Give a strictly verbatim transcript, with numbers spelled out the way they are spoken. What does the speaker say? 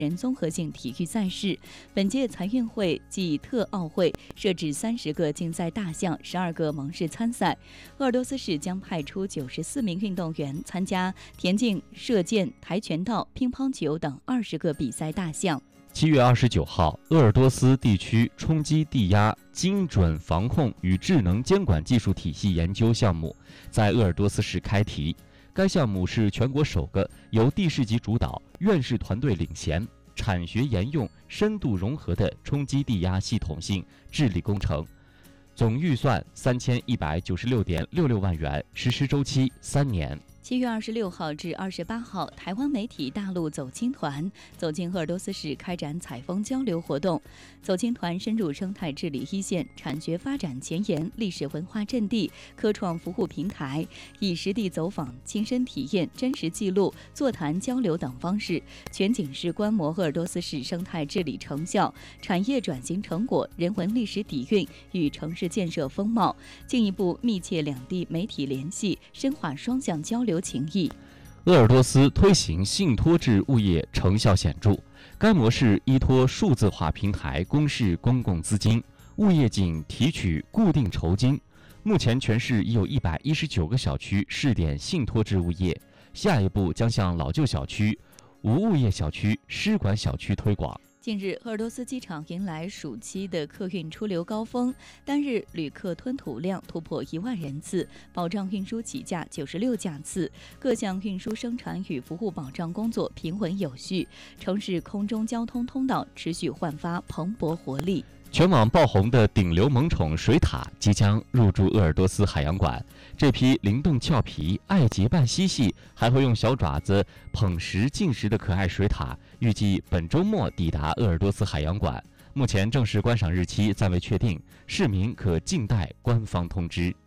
人综合性体育赛事。本届残运会暨特奥会设置三十个竞赛大项，十二个蒙氏参赛。鄂尔多斯市将派出九十四名运动员参加田径、射箭、跆拳道、乒乓球等二十个比赛大项。 七月二十九号，鄂尔多斯地区冲击地压精准防控与智能监管技术体系研究项目在鄂尔多斯市开题。该项目是全国首个由地市级主导、院士团队领衔、产学研用深度融合的冲击地压系统性治理工程，总预算三千一百九十六点六六万元，实施周期三年。 七月二十六号至二十八号，台湾媒体大陆走青团走进鄂尔多斯市开展采风交流活动。走青团深入生态治理一线、产学发展前沿、历史文化阵地、科创服务平台，以实地走访、亲身体验、真实记录、座谈交流等方式，全景式观摩鄂尔多斯市生态治理成效、产业转型成果、人文历史底蕴与城市建设风貌，进一步密切两地媒体联系，深化双向交流情谊。 鄂尔多斯推行信托制物业成效显著，该模式依托数字化平台公示公共资金，物业仅提取固定酬金。目前全市已有一百一十九个小区试点信托制物业，下一步将向老旧小区、无物业小区、失管小区推广。 近日，鄂尔多斯机场迎来暑期的客运出流高峰，单日旅客吞吐量突破一万人次，保障运输起价九十六架次，各项运输生产与服务保障工作平稳有序，城市空中交通通道持续焕发蓬勃活力。 全网爆红的顶流萌宠水獭即将入驻鄂尔多斯海洋馆。这批灵动俏皮、爱结伴嬉戏，还会用小爪子捧食进食的可爱水獭，预计本周末抵达鄂尔多斯海洋馆。目前正式观赏日期暂未确定，市民可静待官方通知。